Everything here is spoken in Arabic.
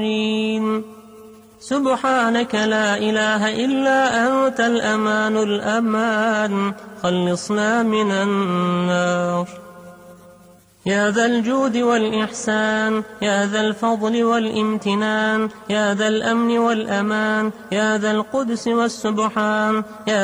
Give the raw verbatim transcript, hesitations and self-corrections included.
سبحانك لا إله إلا أنت الأمان الأمان، خلصنا من النار. يا ذا الجود والإحسان، يا ذا الفضل والامتنان، يا ذا الأمن والأمان، يا ذا القدس والسبحان، يا